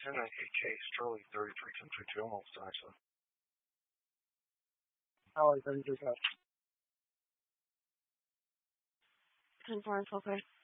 1098K, Sterling 33 almost actually. Charlie 33 Cup. 10-4 and 12